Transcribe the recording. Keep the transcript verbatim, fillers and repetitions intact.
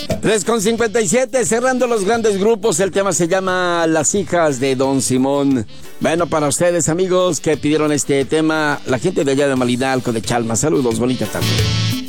tres con cincuenta y siete, cerrando los grandes grupos. El tema se llama Las hijas de Don Simón. Bueno, para ustedes, amigos, que pidieron este tema, la gente de allá de Malinalco, de Chalma. Saludos, bonita tarde.